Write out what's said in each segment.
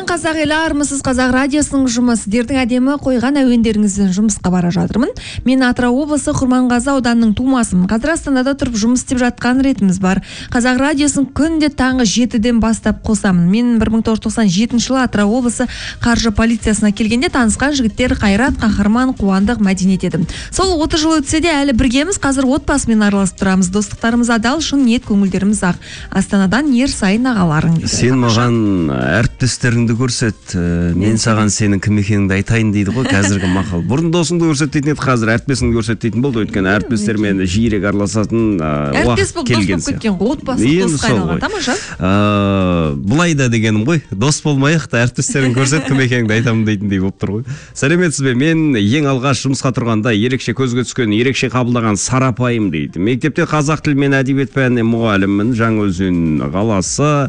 қазақ елі, армысыз қазақ радиосының жұмыс. Сіздердің әдемі қойған әуендеріңіздің жұмысқа бара жатырмын. Мен Атырау облысы Құрманғазы ауданының тумасымын. Қазір Астанада тұрып жұмыс істеп жатқан ретіміз бар. Қазақ радиосын күнде таңғы 7-ден бастап қосамын. Мен 1997 жылы Атырау облысы қаржы полициясына келгенде танысқан жігіттер Қайрат, Қахарман, Қуандық, Мәдениет едім. Сол 30 жыл өтсе де әлі біргеміз. Қазір отбасымен араласып тұрамыз. Достықтарымыз адал, шын ниет, көңілдеріміз ақ. Астанадан ер сайын ағаларың. Сен маған әріптестеріңді көрсет, мен саған сенің кім екеніңді айтайын дейді ғой қазіргі мақал. Бұрын досыңды көрсет дейтін еді, қазір әріптесіңді көрсет дейтін болды. Өйткені әріптестермен жиірек араласатын уақыт келген сияқты. Отбасылық досқа айналған, тамаша. Бұлай да дегенім ғой, дос болмайық та әріптестерің көрсет, кім екеніңді айтамын дейтіндей болып тұр ғой. Сәлеметсіз бе? Мен ең алғаш жұмысқа тұрғанда ерекше көзге түскен, ерекше қабылдаған Сарапайым дейді. Мектепте қазақ тілі мен әдебиет пәнінен мұғаліммін. Жаңаөзен қаласы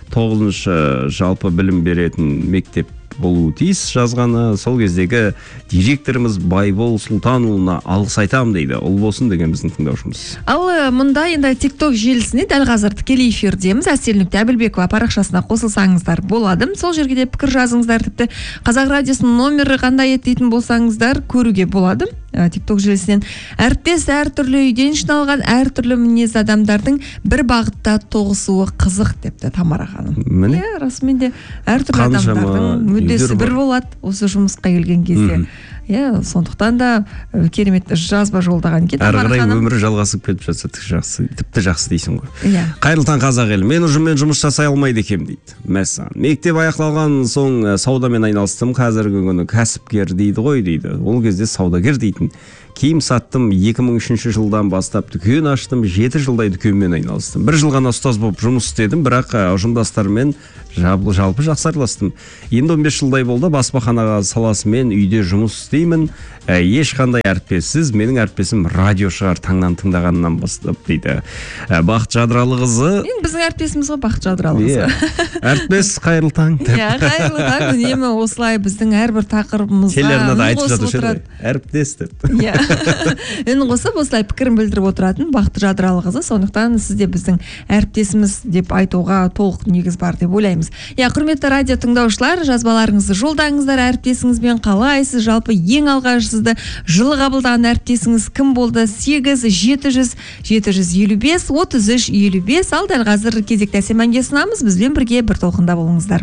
9-шы жалпы білім беретін мектеп болуы тиіс жазғаны. Сол кездегі директорымыз Байбол Сұлтанұлына алғыс айтамын дейді. Ол болсын деген біздің тыңдаушымыз. Ал мұнда енді TikTok желісіне дәл қазір тікелей эфирдеміз. Әселнүкте Әбілбекова парақшасына қосылсаңыздар болады. Сол жерге де пікір жазыңыздар. Тіпті қазақ радиосының номері қандай еді дейтін болсаңыздар көруге болады. TikTok желісінен әріптес әртүрлі үйден жиналған әртүрлі мінез адамдардың бір бағытта тоғысуы қызық депті Тамара ханым. Міне? Расымен де әртүрлі адамдардың мүддесі бір болады осы жұмысқа келген кезде. Сондықтан да керемет жазба жолдаған екен. Әрі қарай өмірі жалғасып кетіп жатса тіпті жақсы дейсің ғой. Қайырлы таң қазақ елі. Мен ұжыммен жұмыс жасай алмайды екем дейді. Мәссаған. Мектеп аяқталған соң саудамен айналыстым. Қазіргі күні кәсіпкер дейді ғой дейді. Ол кезде саудагер дейтін. Киім саттым, 2003 жылдан бастап дүкен аштым, 7 жылдай дүкенмен айналыстым. Бір жыл ғана ұстаз болып жұмыс істедім, бірақ ұжымдастармен жалпы жақсы араластым. Енді 15 жылдай болды, баспахана саласымен үйде жұмыс істеймін. Ешқандай әріптессіз, менің әріптесім радио шығар таңнан тыңдағаннан бастап дейді. Бақыт Жадыралықызы. Біздің әріптесіміз ғой Бақыт Жадыралықызы. Әріптес, қайырлы таң. Қайырлы таң. Үнемі осылай біздің әрбір тақырыбымызға телеарнада айтып жатушы еді. Әріптес деп. Үн қосып осылай пікірін білдіріп отыратын Бақыт Жадыралықызы. Сондықтан сізде біздің әріптесіміз деп айтуға толық негіз бар деп ойлаймыз. Құрметті радио тыңдаушылар, жазбаларыңызды жолдаңыздар. Әріптесіңізбен қалайсыз? Жалпы ең алғаш сізді жылы қабылдаған әріптесіңіз кім болды? 8-700-755 33-55. Ал дәл қазір кезекті әсем әнге ұсынамыз. Бізбен бірге бір толқында болыңыздар.